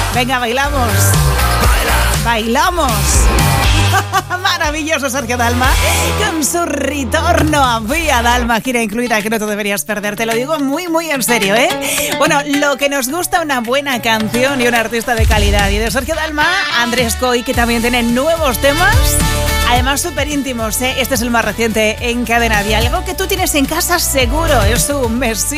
Venga, bailamos. Bailamos. Maravilloso Sergio Dalma con su retorno a Vía Dalma, gira incluida que no te deberías perder, te lo digo muy muy en serio, ¿eh? Bueno, lo que nos gusta, una buena canción y un artista de calidad. Y de Sergio Dalma, Andrés Coy, que también tiene nuevos temas, además súper íntimos, ¿eh? Este es el más reciente en Cadena Dial, algo que tú tienes en casa seguro, es un Messi.